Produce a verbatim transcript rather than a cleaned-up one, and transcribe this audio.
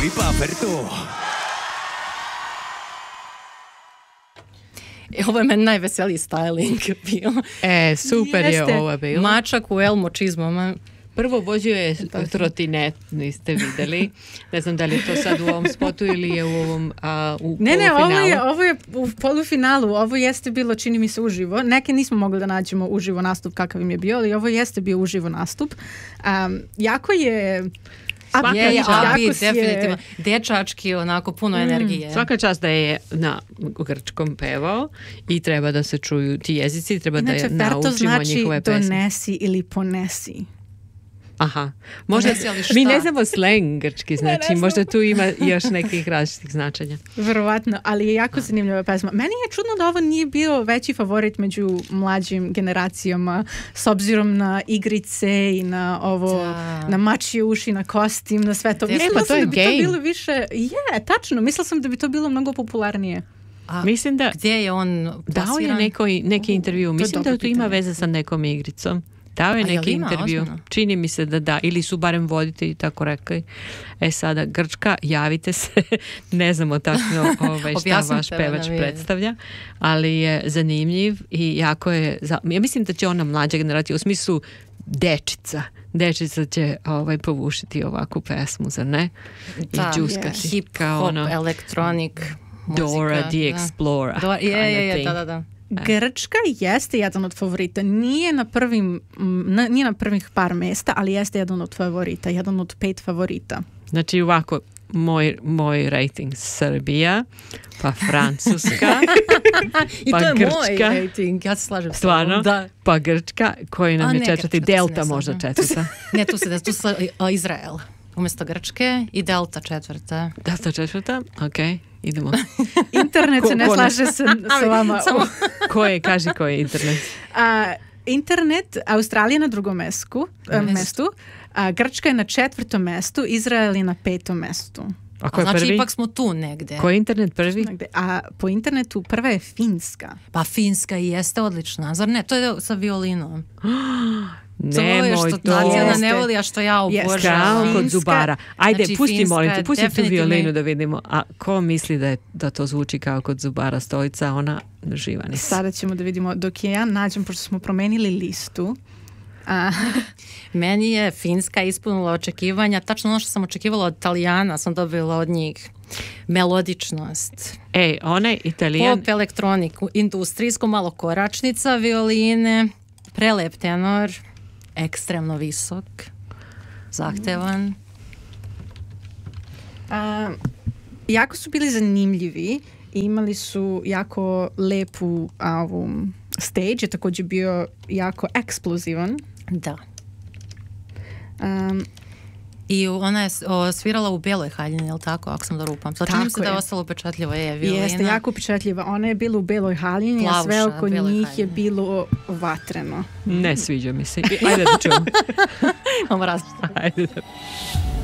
Filip Aferto. Ovo je meni najveseliji styling bio. E, super Jeste. je ovo bilo. Mačak u elmo čizmama. Prvo vozio je trotinet, niste videli. Ne znam da li je to sad u ovom spotu ili je u ovom a, u Ne, ne, ovo polufinalu. je, ovo je u polufinalu. Ovo jeste bilo, čini mi se, uživo. Neke nismo mogli da nađemo uživo nastup kakav im je bio, ali ovo jeste bio uživo nastup. Um, jako je... Svaka Je, čast. Abi, jako si je- definitivno. Dečački, onako, puno energije. Svaka čast da je na grčkom pevao i treba da se čuju ti jezici, treba Inače, da je ferto naučimo znači njihove pesme. donesi ili ponesi. Aha. Možda, Donesi, ali šta? mi ne znamo slang grčki, znači ne možda tu ima još nekih različitih značenja. Verovatno, ali je jako zanimljiva pesma. Meni je čudno da ovo nije bio veći favorit među mlađim generacijama s obzirom na igrice i na ovo, Da. na mačje uši, na kostim, na sve to. Ne, Mislila pa to sam je da bi game. to bilo više... Je, tačno, mislila sam da bi to bilo mnogo popularnije. A Mislim da gdje je on dao je plasiran? neko, neki intervju. Mislim da dobro to ima pitanje. veze sa nekom igricom. Dao je A jel neki ima, intervju. ozbiljno? Čini mi se da da. Ili su barem voditelji tako rekli. E sada, Grčka, javite se. Ne znamo tačno ovaj, šta Objasnite vaš me pevač da vidim. predstavlja. Ali je zanimljiv i jako je... Za... Ja mislim da će ona mlađa generacija u smislu dečica. Dečica će ovaj, povušiti ovakvu pesmu, zar ne? Da, I džuskati. hip kao hop, ono elektronik, Dora muzika, the da. Explorer. Do- je, kind of je, je, thing. da, da, da. Grčka jeste jedan od favorita. Nije na prvim, m, na, nije na prvih par mesta, ali jeste jedan od favorita. Jedan od pet favorita. Znači ovako, moj, moj rating Srbija, pa Francuska, I pa to je Grčka. moj rating, ja se slažem s Stvarno? tobom, da. Pa Grčka, koji nam A je ne, četvrti, Grčka, to se Delta ne možda slažem. četvrta. Ne, tu se da, tu se a, Izrael. Umjesto Grčke i Delta četvrta. Delta četvrta? Ok, idemo. Internet Ko- se ne ko ne- slaže sa, sa vama. Samo- Ko je, kaži koji je internet? A, internet, Australija na drugom mesku, a, Mestu. mestu, a Grčka je na četvrtom mestu, Izrael je na petom mestu. A ko A je znači prvi? ipak smo tu negde. Ko je internet prvi? Negde. A po internetu prva je Finska. Pa Finska i jeste odlična. Zar ne? To je sa violinom. To je Nemoj što to. Tatjana Jeste. ne voli, a što ja Jeste. obožavam. Kao kod Finska- Zubara. Ajde, Znači, pusti, Finska molim te, je pusti tu definitivno- violinu da vidimo. A ko misli da, je, da to zvuči kao kod Zubara Stojica, ona živa nisi. Sada ćemo da vidimo dok je ja nađem, pošto smo promenili listu. A, Meni je Finska ispunila očekivanja. Tačno ono što sam očekivala od Italijana sam dobila od njih. Melodičnost. Ej, onaj Italijan... Pop, elektroniku, industrijsku, malo koračnica, violine, prelep tenor, ekstremno visok, zahtevan. a, jako su bili zanimljivi i imali su jako lepu a, ovu stage, je također bio jako eksplozivan. Da. Um, I ona je o, svirala u Beloj haljini, jel tako, ako sam da rupam. Znači, čini mi se Tako da je je. ostalo upečatljivo. Je, violina. Jeste, jako upečatljiva. Ona je bila u Beloj haljini, a sve Plavuša, oko Beloj njih je haljini. bilo vatreno. Ne sviđa mi se. Ajde da čujemo. Imamo različite. Ajde da